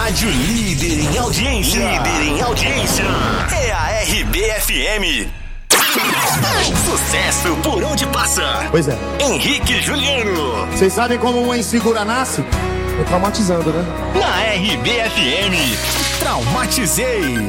rádio líder em audiência. Líder em audiência. É a RBFM. Sucesso por onde passa. Pois é. Henrique e Juliano. Vocês sabem como uma insegura nasce? É traumatizando, né? Na RBFM. Traumatizei.